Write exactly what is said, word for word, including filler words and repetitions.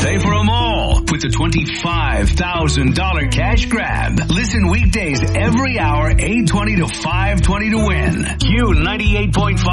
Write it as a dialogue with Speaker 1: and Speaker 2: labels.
Speaker 1: Pay for them all with the twenty-five thousand dollars cash grab. Listen weekdays every hour, eight twenty to five twenty to win. Q ninety-eight point five.